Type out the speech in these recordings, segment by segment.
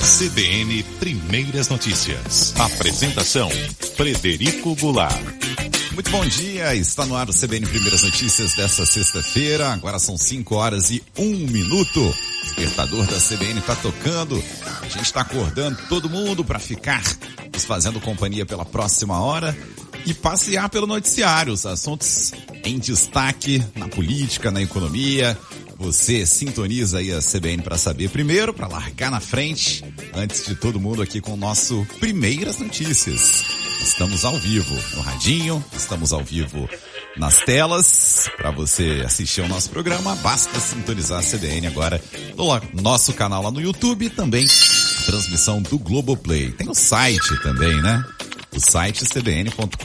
CBN Primeiras Notícias. Apresentação: Frederico Goulart. Muito bom dia, está no ar o CBN Primeiras Notícias desta sexta-feira. Agora são 5h01. O despertador da CBN está tocando. A gente está acordando todo mundo para ficar nos fazendo companhia pela próxima hora e passear pelo noticiário. Os assuntos em destaque na política, na economia. Você sintoniza aí a CBN para saber primeiro, para largar na frente, antes de todo mundo aqui com o nosso Primeiras Notícias. Estamos ao vivo no radinho, estamos ao vivo nas telas. Para você assistir ao nosso programa, basta sintonizar a CBN agora no nosso canal lá no YouTube e também a transmissão do Globoplay. Tem o site também, né? O site cbn.com.br,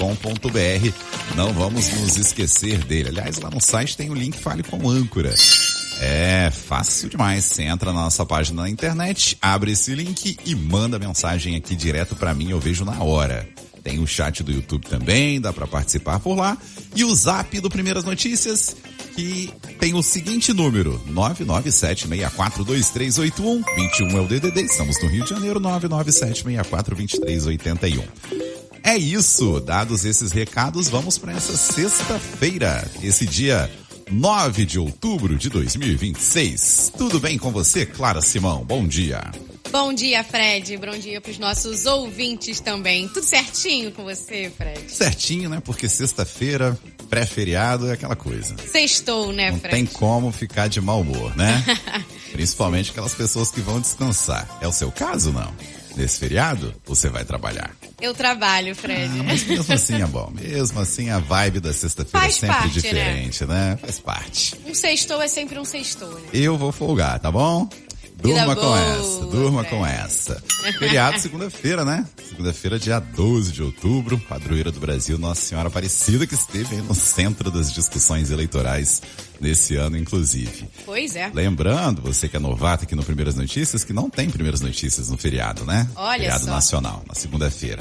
não vamos nos esquecer dele. Aliás, lá no site tem o link Fale com Âncora. É fácil demais, você entra na nossa página na internet, abre esse link e manda mensagem aqui direto pra mim, eu vejo na hora. Tem o chat do YouTube também, dá pra participar por lá. E o zap do Primeiras Notícias, que tem o seguinte número, 997642381, 21 é o DDD, estamos no Rio de Janeiro, 997642381. É isso, dados esses recados, vamos para essa sexta-feira, esse dia 9 de outubro de 2026. Tudo bem com você, Clara Simão? Bom dia. Bom dia, Fred. Bom dia para os nossos ouvintes também. Tudo certinho com você, Fred? Certinho, né? Porque sexta-feira, pré-feriado, é aquela coisa. Sextou, né, Não Fred? tem como ficar de mau humor, né? Principalmente aquelas pessoas que vão descansar. É o seu caso, não? Nesse feriado, você vai trabalhar? Eu trabalho, Fred. Mas mesmo assim é bom. Mesmo assim a vibe da sexta-feira é sempre parte, diferente, né? Faz parte. Um sextou é sempre um sextou, né? Eu vou folgar, tá bom? Durma com boa, essa, durma Fred. com essa. Feriado segunda-feira, né? Segunda-feira, dia 12 de outubro, padroeira do Brasil, Nossa Senhora Aparecida, que esteve aí no centro das discussões eleitorais nesse ano, inclusive. Pois é. Lembrando, você que é novato aqui no Primeiras Notícias, que não tem Primeiras Notícias no feriado, né? Olha feriado só. nacional, na segunda-feira.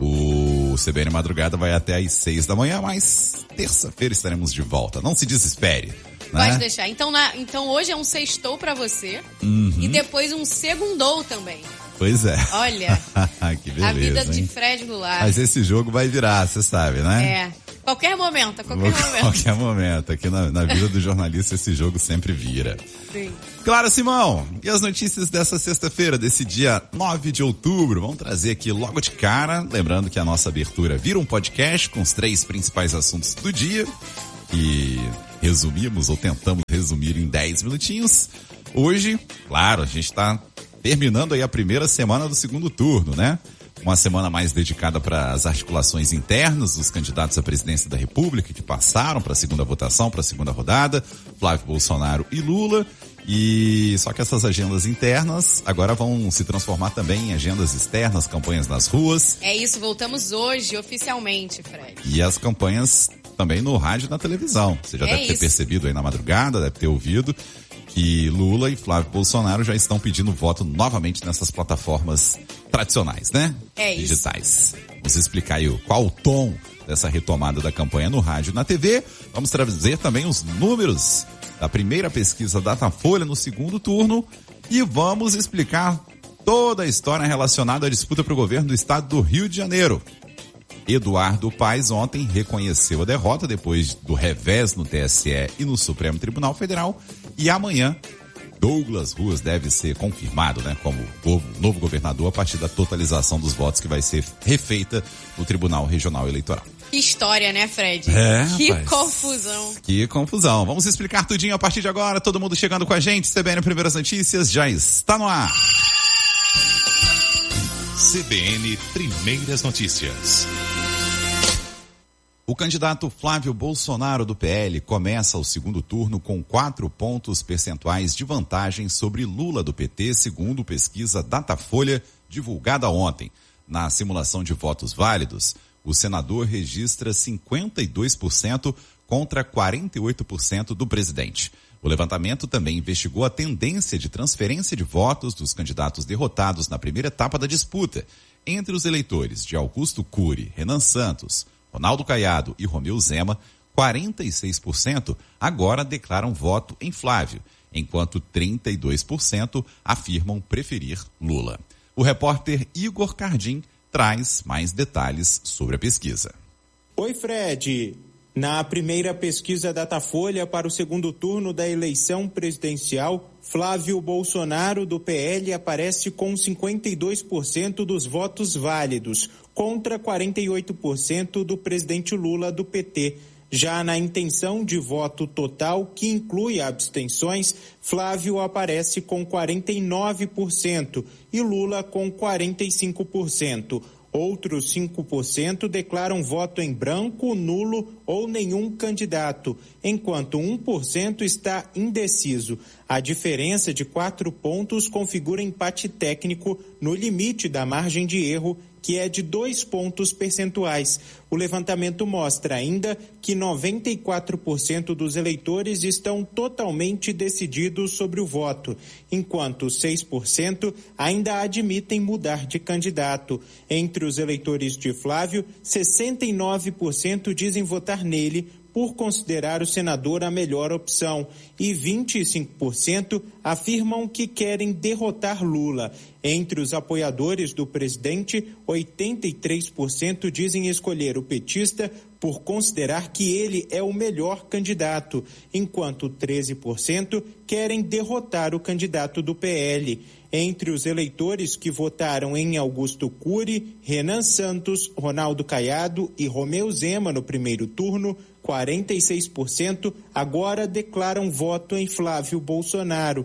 O CBN Madrugada vai até às 6 da manhã, mas terça-feira estaremos de volta. Não se desespere. Pode Né? deixar. Então hoje é um sextou pra você e depois um segundou também. Pois é. Olha, que beleza, a vida hein? de Fred Goulart. Mas esse jogo vai virar, você sabe, né? É, qualquer momento, a qualquer momento. Qualquer momento. Aqui na vida do jornalista esse jogo sempre vira. Sim. Clara Simão, e as notícias dessa sexta-feira, desse dia 9 de outubro? Vamos trazer aqui logo de cara, lembrando que a nossa abertura vira um podcast com os 3 principais assuntos do dia, que resumimos ou tentamos resumir em 10 minutinhos. Hoje, claro, a gente está terminando aí a primeira semana do segundo turno, né? Uma semana mais dedicada para as articulações internas dos candidatos à presidência da República que passaram para a segunda votação, para a segunda rodada, Flávio Bolsonaro e Lula. E só que essas agendas internas agora vão se transformar também em agendas externas, campanhas nas ruas. É isso, voltamos hoje oficialmente, Fred. E as campanhas também no rádio e na televisão. Você já deve ter percebido aí na madrugada, deve ter ouvido que Lula e Flávio Bolsonaro já estão pedindo voto novamente nessas plataformas tradicionais, né? É isso. Digitais. Vamos explicar aí qual o tom dessa retomada da campanha no rádio e na TV. Vamos trazer também os números da primeira pesquisa Datafolha no segundo turno e vamos explicar toda a história relacionada à disputa para o governo do estado do Rio de Janeiro. Eduardo Paes ontem reconheceu a derrota depois do revés no TSE e no Supremo Tribunal Federal e amanhã Douglas Ruas deve ser confirmado, né, como novo governador a partir da totalização dos votos que vai ser refeita no Tribunal Regional Eleitoral. Que história, né, Fred? Que rapaz, confusão. Que confusão. Vamos explicar tudinho a partir de agora. Todo mundo chegando com a gente. CBN Primeiras Notícias já está no ar. CBN Primeiras Notícias. O candidato Flávio Bolsonaro do PL começa o segundo turno com 4 pontos percentuais de vantagem sobre Lula do PT, segundo pesquisa Datafolha divulgada ontem. Na simulação de votos válidos, o senador registra 52% contra 48% do presidente. O levantamento também investigou a tendência de transferência de votos dos candidatos derrotados na primeira etapa da disputa entre os eleitores de Augusto Cury, Renan Santos, Ronaldo Caiado e Romeu Zema. 46% agora declaram voto em Flávio, enquanto 32% afirmam preferir Lula. O repórter Igor Cardim traz mais detalhes sobre a pesquisa. Oi, Fred. Na primeira pesquisa Datafolha para o segundo turno da eleição presidencial, Flávio Bolsonaro, do PL, aparece com 52% dos votos válidos, contra 48% do presidente Lula, do PT. Já na intenção de voto total, que inclui abstenções, Flávio aparece com 49% e Lula com 45%. Outros 5% declaram voto em branco, nulo ou nenhum candidato, enquanto 1% está indeciso. A diferença de 4 pontos configura empate técnico no limite da margem de erro, que é de 2 pontos percentuais. O levantamento mostra ainda que 94% dos eleitores estão totalmente decididos sobre o voto, enquanto 6% ainda admitem mudar de candidato. Entre os eleitores de Flávio, 69% dizem votar nele por considerar o senador a melhor opção e 25% afirmam que querem derrotar Lula. Entre os apoiadores do presidente, 83% dizem escolher o petista por considerar que ele é o melhor candidato, enquanto 13% querem derrotar o candidato do PL. Entre os eleitores que votaram em Augusto Cury, Renan Santos, Ronaldo Caiado e Romeu Zema no primeiro turno, 46% agora declaram voto em Flávio Bolsonaro,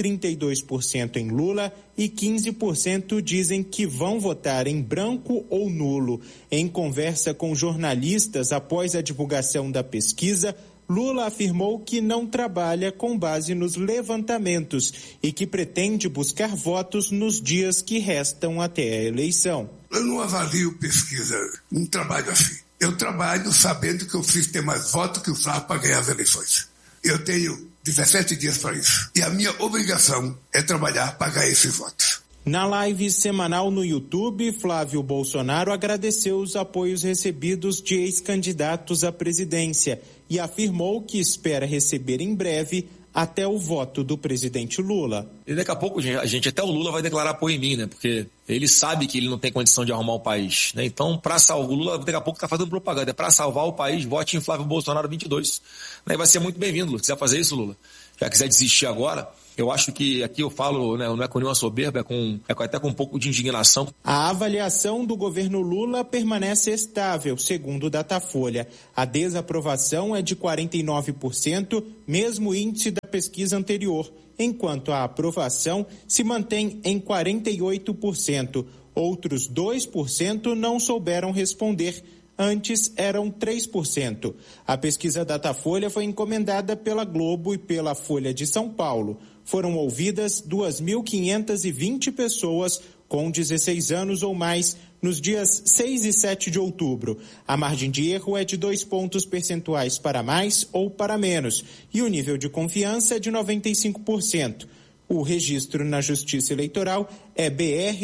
32% em Lula e 15% dizem que vão votar em branco ou nulo. Em conversa com jornalistas após a divulgação da pesquisa, Lula afirmou que não trabalha com base nos levantamentos e que pretende buscar votos nos dias que restam até a eleição. Eu não avalio pesquisa, não trabalho assim. Eu trabalho sabendo que eu preciso ter mais votos que o Flávio para ganhar as eleições. Eu tenho 17 dias para isso. E a minha obrigação é trabalhar para ganhar esses votos. Na live semanal no YouTube, Flávio Bolsonaro agradeceu os apoios recebidos de ex-candidatos à presidência e afirmou que espera receber em breve até o voto do presidente Lula. E daqui a pouco, até o Lula vai declarar apoio em mim, né? Porque ele sabe que ele não tem condição de arrumar o país, né? Então, para salvar o Lula, daqui a pouco tá fazendo propaganda. Para salvar o país, vote em Flávio Bolsonaro 22. Né? Vai ser muito bem-vindo, Lula. Se quiser fazer isso, Lula, já quiser desistir agora, eu acho que aqui eu falo, né, não é com nenhuma soberba, é até com um pouco de indignação. A avaliação do governo Lula permanece estável, segundo o Datafolha. A desaprovação é de 49%, mesmo índice da pesquisa anterior, enquanto a aprovação se mantém em 48%. Outros 2% não souberam responder. Antes eram 3%. A pesquisa Datafolha foi encomendada pela Globo e pela Folha de São Paulo. Foram ouvidas 2.520 pessoas com 16 anos ou mais nos dias 6 e 7 de outubro. A margem de erro é de 2 pontos percentuais para mais ou para menos e o nível de confiança é de 95%. O registro na Justiça Eleitoral é BR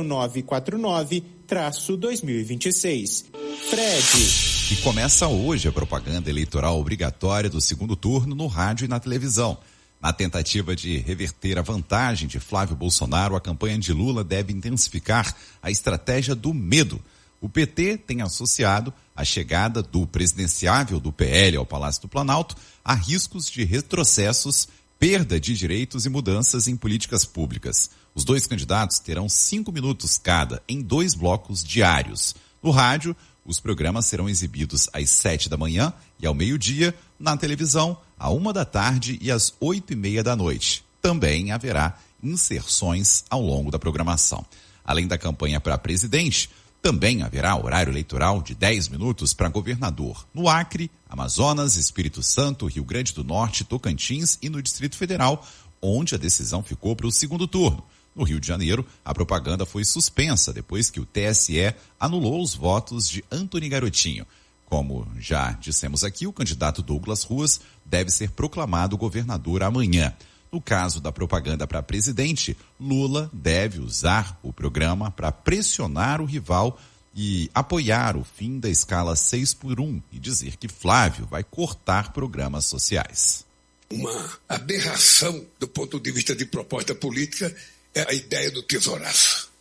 0949-2026. Fred. E começa hoje a propaganda eleitoral obrigatória do segundo turno no rádio e na televisão. Na tentativa de reverter a vantagem de Flávio Bolsonaro, a campanha de Lula deve intensificar a estratégia do medo. O PT tem associado a chegada do presidenciável do PL ao Palácio do Planalto a riscos de retrocessos, perda de direitos e mudanças em políticas públicas. Os dois candidatos terão 5 minutos cada, em 2 blocos diários. No rádio, os programas serão exibidos às 7 da manhã e ao meio-dia, na televisão, à 1 da tarde e às 8h30 da noite. Também haverá inserções ao longo da programação. Além da campanha para presidente, também haverá horário eleitoral de 10 minutos para governador no Acre, Amazonas, Espírito Santo, Rio Grande do Norte, Tocantins e no Distrito Federal, onde a decisão ficou para o segundo turno. No Rio de Janeiro, a propaganda foi suspensa depois que o TSE anulou os votos de Antony Garotinho. Como já dissemos aqui, o candidato Douglas Ruas deve ser proclamado governador amanhã. No caso da propaganda para presidente, Lula deve usar o programa para pressionar o rival e apoiar o fim da escala 6x1 e dizer que Flávio vai cortar programas sociais. Uma aberração do ponto de vista de proposta política é a ideia do tesouraço.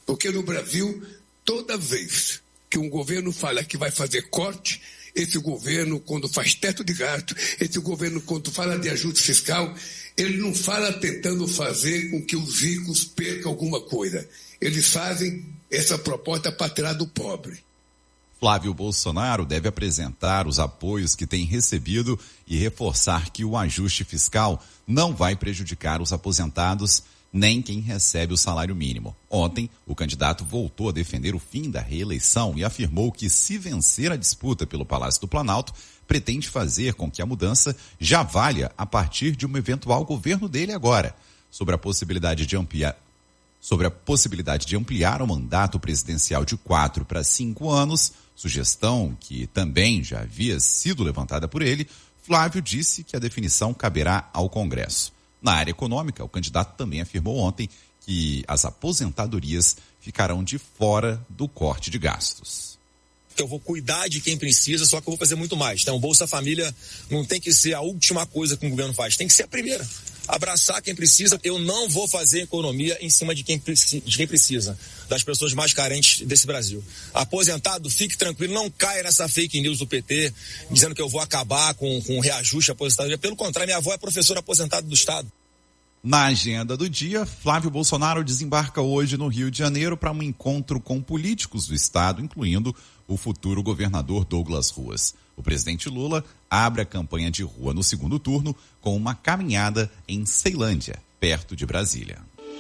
Porque no Brasil, toda vez que um governo fala que vai fazer corte, esse governo, quando faz teto de gasto, esse governo, quando fala de ajuste fiscal, ele não fala tentando fazer com que os ricos percam alguma coisa. Eles fazem essa proposta para tirar do pobre. Flávio Bolsonaro deve apresentar os apoios que tem recebido e reforçar que o ajuste fiscal não vai prejudicar os aposentados nem quem recebe o salário mínimo. Ontem, o candidato voltou a defender o fim da reeleição e afirmou que, se vencer a disputa pelo Palácio do Planalto, pretende fazer com que a mudança já valha a partir de um eventual governo dele agora. Sobre a possibilidade de ampliar o mandato presidencial de 4 para 5 anos, sugestão que também já havia sido levantada por ele, Flávio disse que a definição caberá ao Congresso. Na área econômica, o candidato também afirmou ontem que as aposentadorias ficarão de fora do corte de gastos. Eu vou cuidar de quem precisa, só que eu vou fazer muito mais. Então, o Bolsa Família não tem que ser a última coisa que o governo faz, tem que ser a primeira. Abraçar quem precisa. Eu não vou fazer economia em cima de quem precisa, das pessoas mais carentes desse Brasil. Aposentado, fique tranquilo, não caia nessa fake news do PT, dizendo que eu vou acabar com o reajuste à aposentadoria. Pelo contrário, minha avó é professora aposentada do Estado. Na agenda do dia, Flávio Bolsonaro desembarca hoje no Rio de Janeiro para um encontro com políticos do Estado, incluindo o futuro governador Douglas Ruas. O presidente Lula abre a campanha de rua no segundo turno com uma caminhada em Ceilândia, perto de Brasília.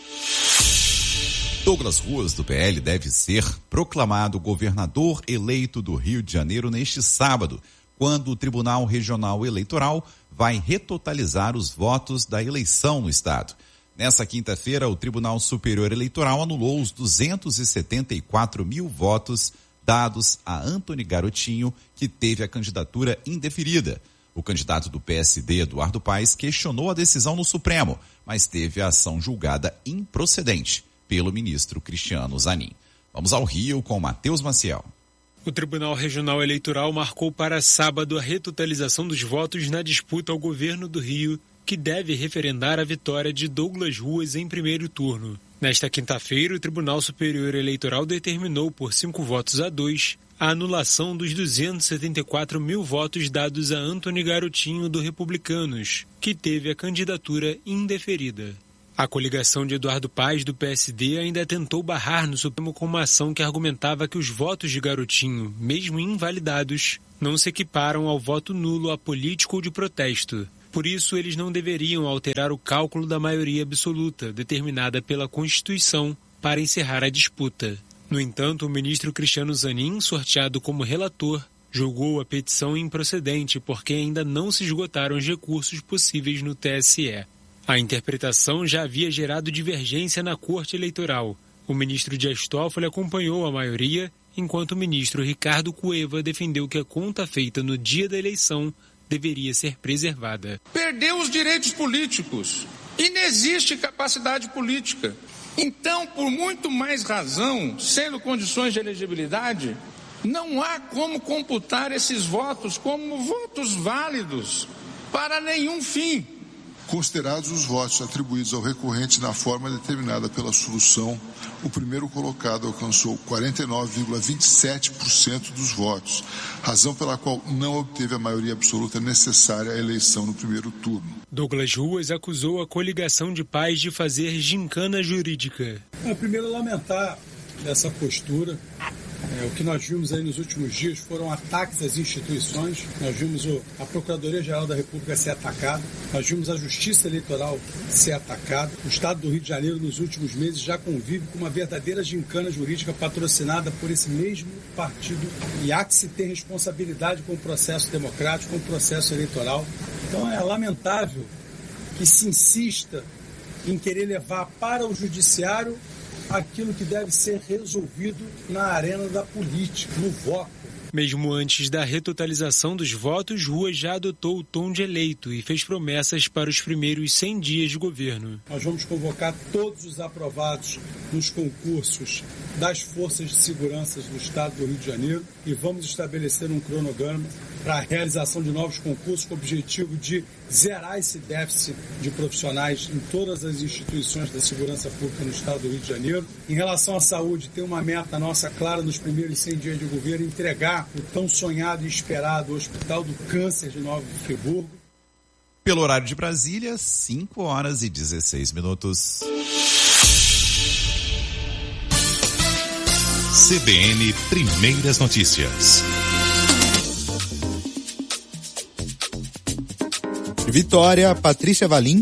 Douglas Ruas, do PL, deve ser proclamado governador eleito do Rio de Janeiro neste sábado, quando o Tribunal Regional Eleitoral vai retotalizar os votos da eleição no estado. Nessa quinta-feira, o Tribunal Superior Eleitoral anulou os 274 mil votos dados a Antony Garotinho, que teve a candidatura indeferida. O candidato do PSD, Eduardo Paes, questionou a decisão no Supremo, mas teve a ação julgada improcedente pelo ministro Cristiano Zanin. Vamos ao Rio com Matheus Maciel. O Tribunal Regional Eleitoral marcou para sábado a retotalização dos votos na disputa ao governo do Rio, que deve referendar a vitória de Douglas Ruas em primeiro turno. Nesta quinta-feira, o Tribunal Superior Eleitoral determinou por 5-2 a anulação dos 274 mil votos dados a Antony Garotinho do Republicanos, que teve a candidatura indeferida. A coligação de Eduardo Paes, do PSD, ainda tentou barrar no Supremo com uma ação que argumentava que os votos de Garotinho, mesmo invalidados, não se equiparam ao voto nulo apolítico ou de protesto. Por isso, eles não deveriam alterar o cálculo da maioria absoluta, determinada pela Constituição, para encerrar a disputa. No entanto, o ministro Cristiano Zanin, sorteado como relator, julgou a petição improcedente porque ainda não se esgotaram os recursos possíveis no TSE. A interpretação já havia gerado divergência na Corte Eleitoral. O ministro Dias Toffoli acompanhou a maioria, enquanto o ministro Ricardo Cueva defendeu que a conta feita no dia da eleição deveria ser preservada. Perdeu os direitos políticos. Inexiste capacidade política. Então, por muito mais razão, sendo condições de elegibilidade, não há como computar esses votos como votos válidos para nenhum fim. Considerados os votos atribuídos ao recorrente na forma determinada pela solução, o primeiro colocado alcançou 49,27% dos votos, razão pela qual não obteve a maioria absoluta necessária à eleição no primeiro turno. Douglas Ruas acusou a coligação de Paes de fazer gincana jurídica. Primeiro, lamentar essa postura. O que nós vimos aí nos últimos dias foram ataques às instituições. Nós vimos a Procuradoria-Geral da República ser atacada, nós vimos a Justiça Eleitoral ser atacada. O Estado do Rio de Janeiro, nos últimos meses, já convive com uma verdadeira gincana jurídica patrocinada por esse mesmo partido. E há que se ter responsabilidade com o processo democrático, com o processo eleitoral. Então é lamentável que se insista em querer levar para o judiciário aquilo que deve ser resolvido na arena da política, no voto. Mesmo antes da retotalização dos votos, Ruas já adotou o tom de eleito e fez promessas para os primeiros 100 dias de governo. Nós vamos convocar todos os aprovados nos concursos das forças de segurança do Estado do Rio de Janeiro e vamos estabelecer um cronograma para a realização de novos concursos com o objetivo de zerar esse déficit de profissionais em todas as instituições da segurança pública no Estado do Rio de Janeiro. Em relação à saúde, tem uma meta nossa clara nos primeiros 100 dias de governo, entregar o tão sonhado e esperado Hospital do Câncer de Nova Friburgo. Pelo horário de Brasília, 5h16. CBN Primeiras Notícias. Vitória, Patrícia Valim.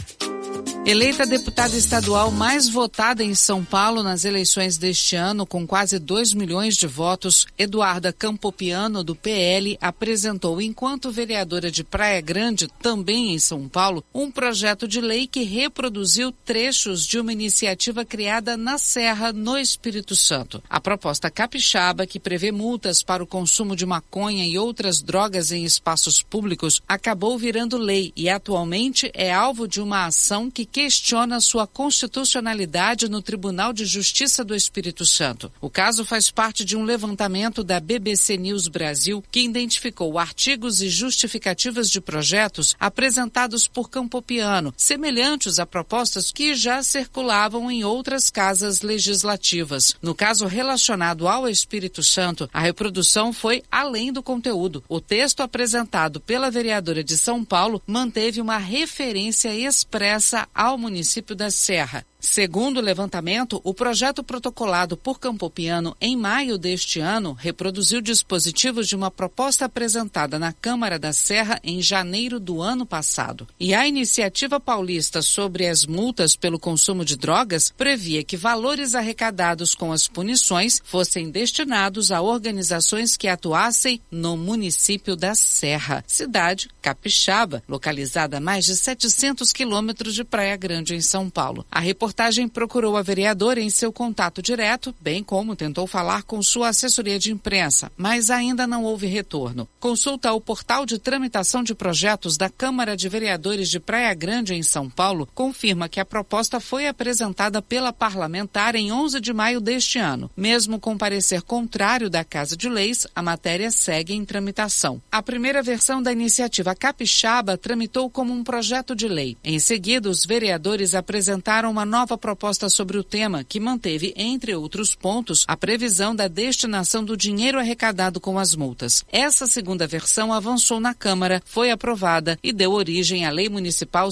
Eleita deputada estadual mais votada em São Paulo nas eleições deste ano, com quase 2 milhões de votos, Eduarda Campopiano, do PL, apresentou, enquanto vereadora de Praia Grande, também em São Paulo, um projeto de lei que reproduziu trechos de uma iniciativa criada na Serra, no Espírito Santo. A proposta capixaba, que prevê multas para o consumo de maconha e outras drogas em espaços públicos, acabou virando lei e atualmente é alvo de uma ação que questiona sua constitucionalidade no Tribunal de Justiça do Espírito Santo. O caso faz parte de um levantamento da BBC News Brasil que identificou artigos e justificativas de projetos apresentados por Campopiano, semelhantes a propostas que já circulavam em outras casas legislativas. No caso relacionado ao Espírito Santo, a reprodução foi além do conteúdo. O texto apresentado pela vereadora de São Paulo manteve uma referência expressa ao município da Serra. Segundo o levantamento, o projeto protocolado por Campopiano em maio deste ano reproduziu dispositivos de uma proposta apresentada na Câmara da Serra em janeiro do ano passado. E a iniciativa paulista sobre as multas pelo consumo de drogas previa que valores arrecadados com as punições fossem destinados a organizações que atuassem no município da Serra, cidade capixaba, localizada a mais de 700 quilômetros de Praia Grande, em São Paulo. A reportagem procurou a vereadora em seu contato direto, bem como tentou falar com sua assessoria de imprensa, mas ainda não houve retorno. Consulta o portal de tramitação de projetos da Câmara de Vereadores de Praia Grande, em São Paulo, confirma que a proposta foi apresentada pela parlamentar em 11 de maio deste ano. Mesmo com parecer contrário da Casa de Leis, a matéria segue em tramitação. A primeira versão da iniciativa capixaba tramitou como um projeto de lei. Em seguida, os vereadores apresentaram uma nova proposta sobre o tema, que manteve, entre outros pontos, a previsão da destinação do dinheiro arrecadado com as multas. Essa segunda versão avançou na Câmara, foi aprovada e deu origem à Lei Municipal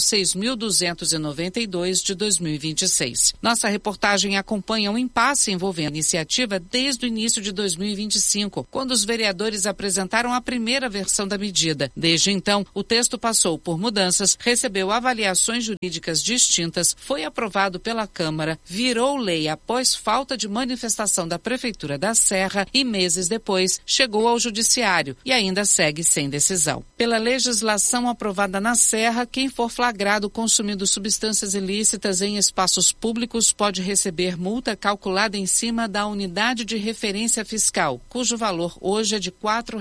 6.292 de 2026. Nossa reportagem acompanha um impasse envolvendo a iniciativa desde o início de 2025, quando os vereadores apresentaram a primeira versão da medida. Desde então, o texto passou por mudanças, recebeu avaliações jurídicas distintas, foi aprovado pela Câmara, virou lei após falta de manifestação da Prefeitura da Serra e meses depois chegou ao Judiciário e ainda segue sem decisão. Pela legislação aprovada na Serra, quem for flagrado consumindo substâncias ilícitas em espaços públicos pode receber multa calculada em cima da unidade de referência fiscal, cujo valor hoje é de R$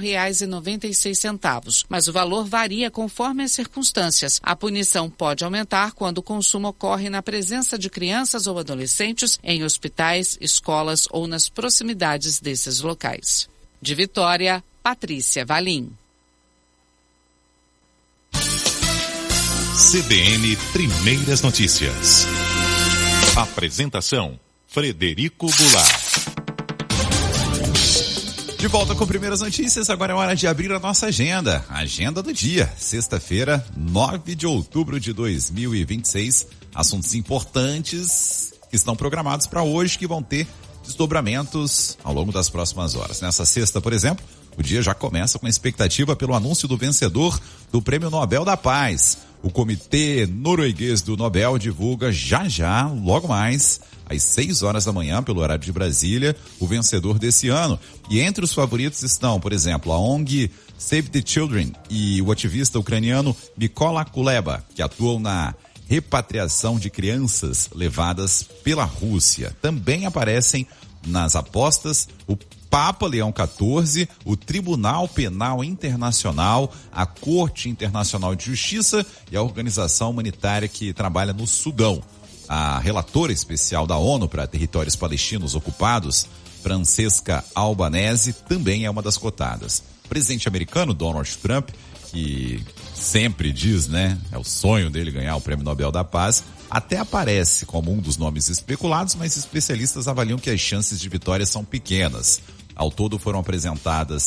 4,96, mas o valor varia conforme as circunstâncias. A punição pode aumentar quando o consumo ocorre na presença de crianças ou adolescentes em hospitais, escolas ou nas proximidades desses locais. De Vitória, Patrícia Valim. CBN Primeiras Notícias. Apresentação: Frederico Goulart. De volta com Primeiras Notícias, agora é hora de abrir a nossa agenda. Agenda do dia, sexta-feira, 9 de outubro de 2026. Assuntos importantes que estão programados para hoje, que vão ter desdobramentos ao longo das próximas horas. Nessa sexta, por exemplo, o dia já começa com a expectativa pelo anúncio do vencedor do Prêmio Nobel da Paz. O Comitê Norueguês do Nobel divulga já, logo mais, às 6 horas da manhã, pelo horário de Brasília, o vencedor desse ano. E entre os favoritos estão, por exemplo, a ONG Save the Children e o ativista ucraniano Mykola Kuleba, que atuam na repatriação de crianças levadas pela Rússia. Também aparecem nas apostas o Papa Leão XIV, o Tribunal Penal Internacional, a Corte Internacional de Justiça e a organização humanitária que trabalha no Sudão. a relatora especial da ONU para territórios palestinos ocupados, Francesca Albanese, também é uma das cotadas. O presidente americano, Donald Trump, que sempre diz, né, é o sonho dele ganhar o Prêmio Nobel da Paz, até aparece como um dos nomes especulados, mas especialistas avaliam que as chances de vitória são pequenas. Ao todo foram apresentadas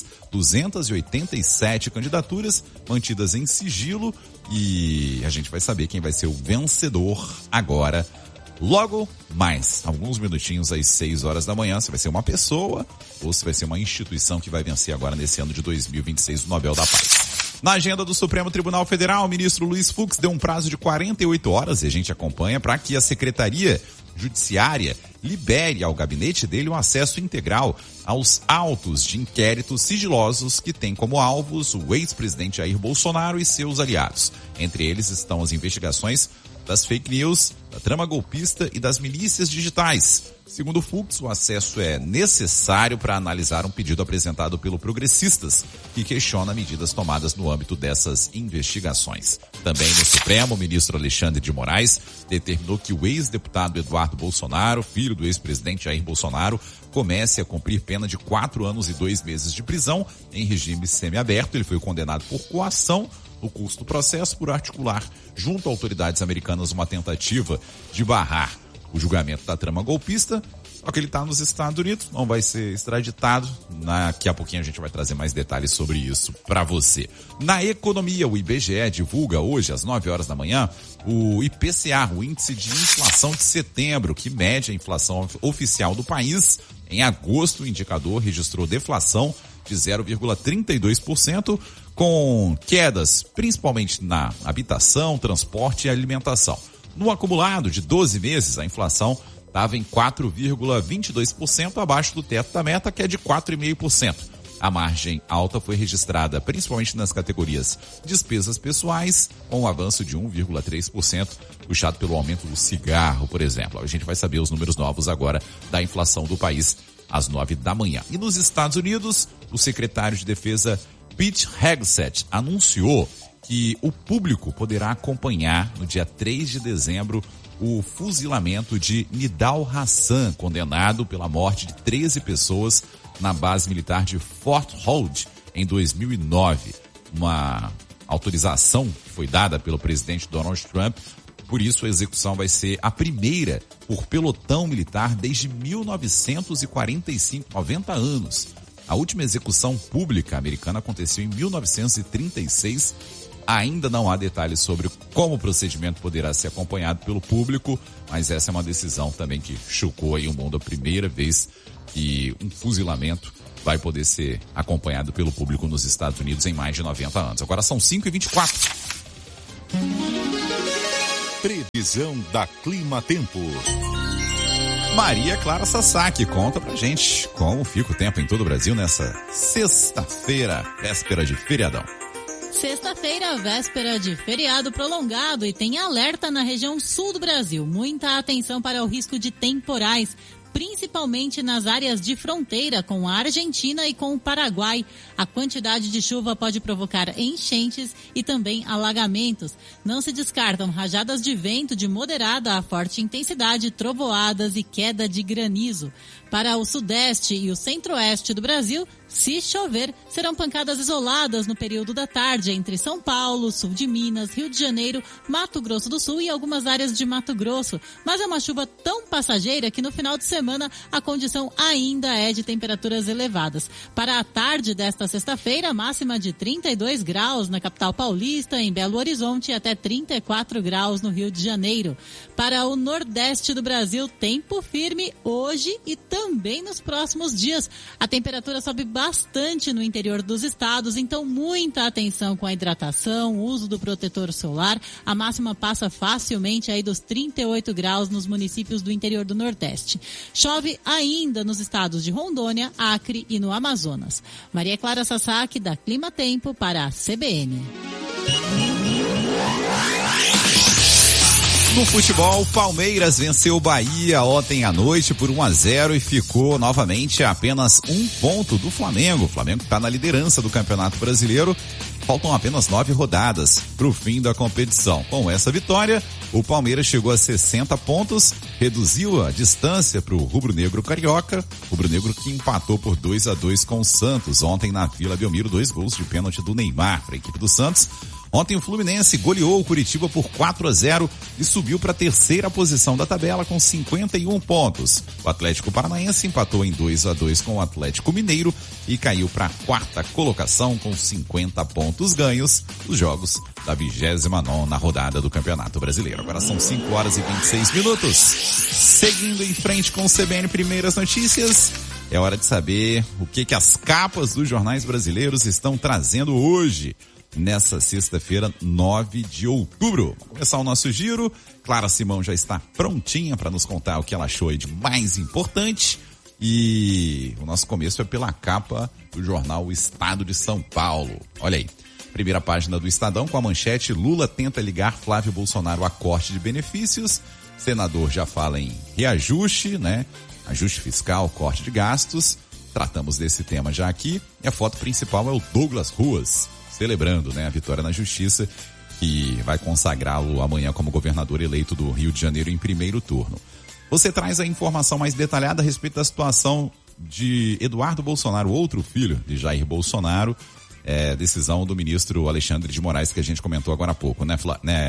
287 candidaturas, mantidas em sigilo, e a gente vai saber quem vai ser o vencedor agora, logo mais, alguns minutinhos às 6 horas da manhã, se vai ser uma pessoa ou se vai ser uma instituição que vai vencer agora nesse ano de 2026 o Nobel da Paz. Na agenda do Supremo Tribunal Federal, o ministro Luiz Fux deu um prazo de 48 horas, e a gente acompanha, para que a Secretaria Judiciária libere ao gabinete dele o acesso integral aos autos de inquéritos sigilosos que tem como alvos o ex-presidente Jair Bolsonaro e seus aliados. Entre eles estão as investigações das fake news, da trama golpista e das milícias digitais. Segundo Fux, o acesso é necessário para analisar um pedido apresentado pelo Progressistas, que questiona medidas tomadas no âmbito dessas investigações. Também no Supremo, o ministro Alexandre de Moraes determinou que o ex-deputado Eduardo Bolsonaro, filho do ex-presidente Jair Bolsonaro, comece a cumprir pena de 4 anos e 2 meses de prisão em regime semiaberto. Ele foi condenado por coação no curso do processo por articular, junto a autoridades americanas, uma tentativa de barrar o julgamento da trama golpista. Só que ele está nos Estados Unidos, não vai ser extraditado. Daqui a pouquinho a gente vai trazer mais detalhes sobre isso para você. Na economia, o IBGE divulga hoje, às 9 horas da manhã, o IPCA, o Índice de Inflação de Setembro, que mede a inflação oficial do país. Em agosto, o indicador registrou deflação de 0,32%, com quedas principalmente na habitação, transporte e alimentação. No acumulado de 12 meses, a inflação estava em 4,22%, abaixo do teto da meta, que é de 4,5%. A margem alta foi registrada principalmente nas categorias despesas pessoais, com um avanço de 1,3%, puxado pelo aumento do cigarro, por exemplo. A gente vai saber os números novos agora da inflação do país às 9 da manhã. E nos Estados Unidos, o secretário de Defesa Pete Hegseth anunciou que o público poderá acompanhar no dia 3 de dezembro o fuzilamento de Nidal Hassan, condenado pela morte de 13 pessoas na base militar de Fort Hood em 2009. Uma autorização que foi dada pelo presidente Donald Trump. Por isso, a execução vai ser a primeira por pelotão militar desde 1945, 90 anos. A última execução pública americana aconteceu em 1936. Ainda não há detalhes sobre como o procedimento poderá ser acompanhado pelo público, mas essa é uma decisão também que chocou aí o mundo. A primeira vez que um fuzilamento vai poder ser acompanhado pelo público nos Estados Unidos em mais de 90 anos. Agora são 5h24. Previsão da Clima Tempo. Maria Clara Sasaki conta pra gente como fica o tempo em todo o Brasil nessa sexta-feira, véspera de feriadão. Sexta-feira, véspera de feriado prolongado, e tem alerta na região sul do Brasil. Muita atenção para o risco de temporais, principalmente nas áreas de fronteira com a Argentina e com o Paraguai. A quantidade de chuva pode provocar enchentes e também alagamentos. Não se descartam rajadas de vento de moderada a forte intensidade, trovoadas e queda de granizo. Para o sudeste e o centro-oeste do Brasil, se chover, serão pancadas isoladas no período da tarde entre São Paulo, sul de Minas, Rio de Janeiro, Mato Grosso do Sul e algumas áreas de Mato Grosso. Mas é uma chuva tão passageira que no final de semana a condição ainda é de temperaturas elevadas. Para a tarde desta sexta-feira, máxima de 32 graus na capital paulista, em Belo Horizonte, e até 34 graus no Rio de Janeiro. Para o nordeste do Brasil, tempo firme hoje e também nos próximos dias. A temperatura sobe bastante no interior dos estados, então muita atenção com a hidratação, uso do protetor solar. A máxima passa facilmente aí dos 38 graus nos municípios do interior do Nordeste. Chove ainda nos estados de Rondônia, Acre e no Amazonas. Maria Clara Sasaki, da Clima Tempo, para a CBN. No futebol, Palmeiras venceu o Bahia ontem à noite por 1-0 e ficou novamente a apenas 1 ponto do Flamengo. O Flamengo está na liderança do Campeonato Brasileiro Faltam apenas 9 rodadas para o fim da competição. Com essa vitória, o Palmeiras chegou a 60 pontos, reduziu a distância para o rubro-negro carioca, rubro-negro que empatou por 2-2 com o Santos ontem na Vila Belmiro, 2 gols de pênalti do Neymar para a equipe do Santos. Ontem o Fluminense goleou o Curitiba por 4-0 e subiu para a terceira posição da tabela com 51 pontos. O Atlético Paranaense empatou em 2-2 com o Atlético Mineiro e caiu para a quarta colocação com 50 pontos ganhos nos jogos da 29ª rodada do Campeonato Brasileiro. Agora são 5 horas e 26 minutos. Seguindo em frente com o CBN Primeiras Notícias, é hora de saber o que as capas dos jornais brasileiros estão trazendo hoje, nessa sexta-feira, 9 de outubro. Vamos começar o nosso giro. Clara Simão já está prontinha para nos contar o que ela achou aí de mais importante. E o nosso começo é pela capa do jornal O Estado de São Paulo. Olha aí, primeira página do Estadão com a manchete: Lula tenta ligar Flávio Bolsonaro a corte de benefícios. Senador já fala em reajuste, né? Ajuste fiscal, corte de gastos. Tratamos desse tema já aqui. E a foto principal é o Douglas Ruas, celebrando, né, a vitória na justiça, que vai consagrá-lo amanhã como governador eleito do Rio de Janeiro em primeiro turno. Você traz a informação mais detalhada a respeito da situação de Eduardo Bolsonaro, outro filho de Jair Bolsonaro, decisão do ministro Alexandre de Moraes, que a gente comentou agora há pouco, né,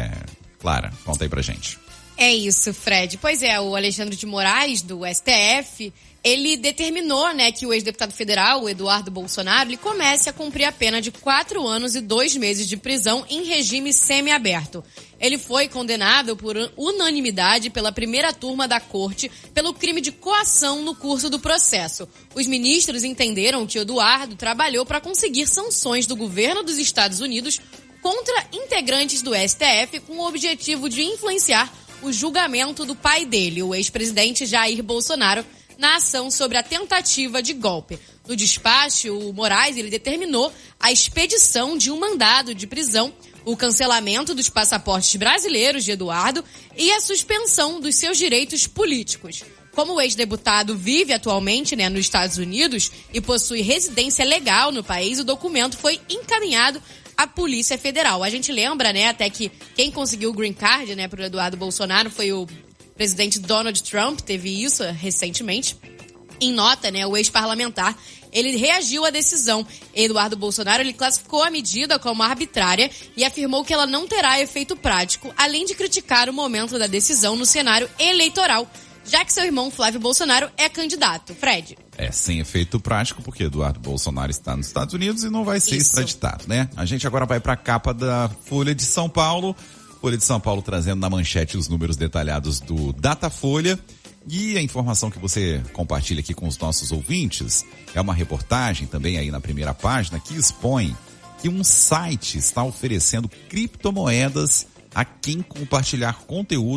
Clara? Conta aí pra gente. É isso, Fred. Pois é, o Alexandre de Moraes, do STF, ele determinou, né, que o ex-deputado federal, o Eduardo Bolsonaro, ele comece a cumprir a pena de 4 anos e 2 meses de prisão em regime semiaberto. Ele foi condenado por unanimidade pela primeira turma da corte pelo crime de coação no curso do processo. Os ministros entenderam que Eduardo trabalhou para conseguir sanções do governo dos Estados Unidos contra integrantes do STF com o objetivo de influenciar o julgamento do pai dele, o ex-presidente Jair Bolsonaro, na ação sobre a tentativa de golpe. No despacho, o Moraes ele determinou a expedição de um mandado de prisão, o cancelamento dos passaportes brasileiros de Eduardo e a suspensão dos seus direitos políticos. Como o ex-deputado vive atualmente, né, nos Estados Unidos e possui residência legal no país, o documento foi encaminhado à Polícia Federal. A gente lembra, né, até que quem conseguiu o green card, né, para o Eduardo Bolsonaro foi o presidente Donald Trump, teve isso recentemente. Em nota, né, o ex-parlamentar, ele reagiu à decisão. Eduardo Bolsonaro, ele classificou a medida como arbitrária e afirmou que ela não terá efeito prático, além de criticar o momento da decisão no cenário eleitoral, já que seu irmão Flávio Bolsonaro é candidato. Fred. Sem efeito prático, porque Eduardo Bolsonaro está nos Estados Unidos e não vai ser extraditado, né? A gente agora vai para a capa da Folha de São Paulo. Folha de São Paulo trazendo na manchete os números detalhados do Datafolha. E a informação que você compartilha aqui com os nossos ouvintes é uma reportagem também aí na primeira página que expõe que um site está oferecendo criptomoedas a quem compartilhar conteúdo